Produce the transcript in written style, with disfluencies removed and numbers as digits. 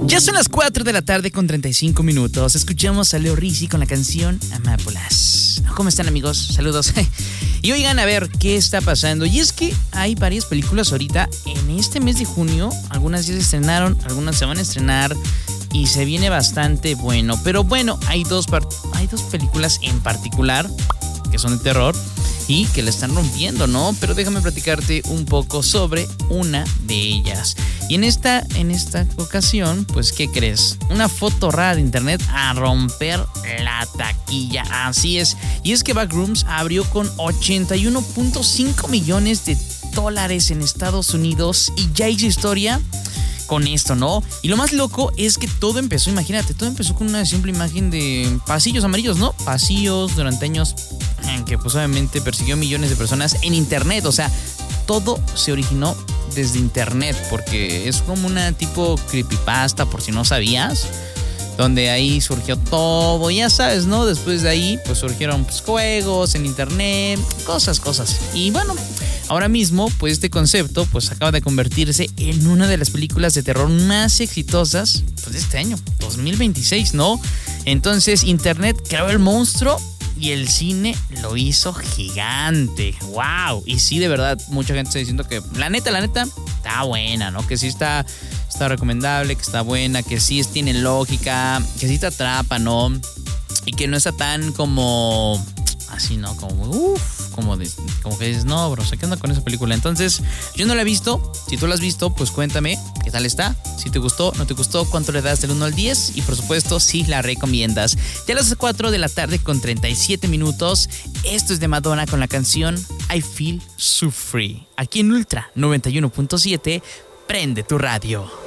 Ya son las 4 de la tarde con 35 minutos. Escuchamos a Leo Rizzi con la canción Amápolas. ¿Cómo están, amigos? Saludos. Y oigan, a ver qué está pasando. Y es que hay varias películas ahorita en este mes de junio. Algunas ya se estrenaron, algunas se van a estrenar y se viene bastante bueno. Pero bueno, hay dos películas en particular que son de terror y que la están rompiendo, ¿no? Pero déjame platicarte un poco sobre una de ellas. Y en esta ocasión, pues, ¿qué crees? Una foto rara de internet a romper la taquilla. Así es. Y es que Backrooms abrió con 81.5 millones de dólares en Estados Unidos y ya hizo historia con esto, ¿no? Y lo más loco es que todo empezó, imagínate, todo empezó con una simple imagen de pasillos amarillos, ¿no? Pasillos durante años que pues obviamente persiguió millones de personas en internet. O sea, todo se originó desde internet porque es como una tipo creepypasta, por si no sabías, donde ahí surgió todo, ya sabes, ¿no? Después de ahí pues surgieron pues, juegos en internet, cosas. Y bueno, ahora mismo pues este concepto pues acaba de convertirse en una de las películas de terror más exitosas pues, de este año, 2026, ¿no? Entonces internet creó el monstruo y el cine lo hizo gigante. ¡Wow! Y sí, de verdad, mucha gente está diciendo que la neta, está buena, ¿no? Que sí está recomendable, que está buena, que sí tiene lógica, que sí te atrapa, ¿no? Y que no está tan como así, ¿no? Como que dices, no, bro, ¿qué onda con esa película? Entonces, yo no la he visto. Si tú la has visto, pues cuéntame qué tal está. Si te gustó, no te gustó, cuánto le das del 1 al 10 y por supuesto, si la recomiendas. Ya a las 4 de la tarde con 37 minutos. Esto es de Madonna con la canción I Feel So Free. Aquí en Ultra 91.7, prende tu radio.